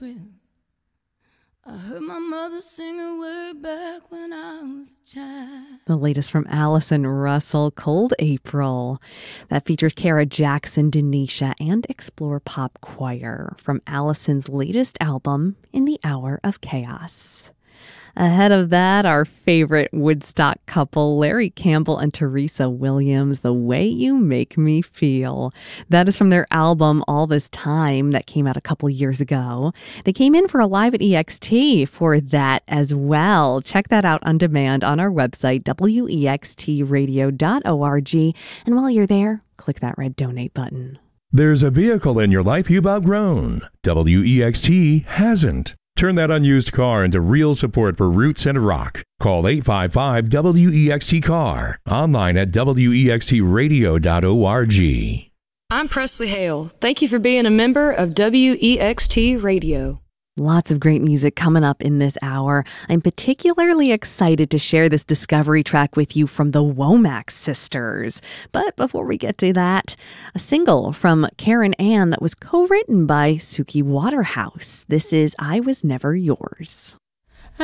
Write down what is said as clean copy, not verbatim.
April. I heard my mother sing her way back when I was a child. The latest from Allison Russell, Cold April. That features Kara Jackson, Denisha, and Explore Pop Choir from Allison's latest album, In the Hour of Chaos. Ahead of that, our favorite Woodstock couple, Larry Campbell and Teresa Williams, The Way You Make Me Feel. That is from their album All This Time that came out a couple years ago. They came in for a live at EXT for that as well. Check that out on demand on our website, wextradio.org. And while you're there, click that red donate button. There's a vehicle in your life you've outgrown. WEXT hasn't. Turn that unused car into real support for Roots and Rock. Call 855-WEXT-CAR. Online at wextradio.org. I'm Presley Hale. Thank you for being a member of WEXT Radio. Lots of great music coming up in this hour. I'm particularly excited to share this discovery track with you from the Womack sisters. But before we get to that, a single from Karen Ann that was co-written by Suki Waterhouse. This is I Was Never Yours.